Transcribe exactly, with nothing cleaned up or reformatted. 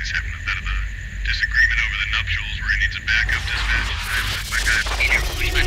guys having a bit of a disagreement over the nuptials where he needs a backup dispatch. I have my guy.